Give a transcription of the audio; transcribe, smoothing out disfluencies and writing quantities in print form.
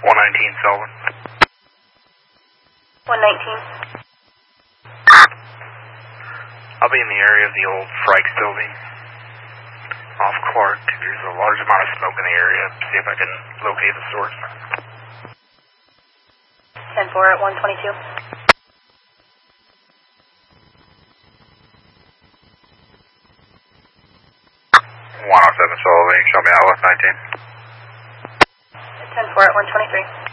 119 Sullivan. 119. I'll be in the area of the old Frykes building off Clark. There's a large amount of smoke in the area. See if I can locate the source. 10-4 at 122. 107 Sullivan, show me outlet 19. 10-4 at 123.